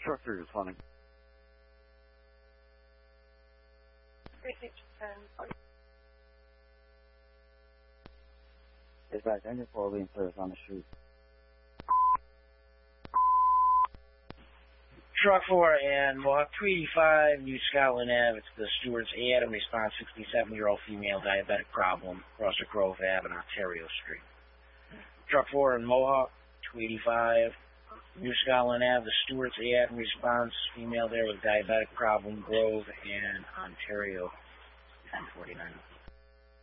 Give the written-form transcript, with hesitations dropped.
Truck 3 responding. 3610. Dispatch, engine 4 being service on the street. Truck 4 and Mohawk 285, New Scotland Ave. It's the Stewart's Adam. Response 67-year-old female diabetic problem. Russell Grove Ave and Ontario Street. Truck 4 and Mohawk 285, New Scotland Ave. The Stewart's Adam. Response female there with diabetic problem. Grove and Ontario 1049.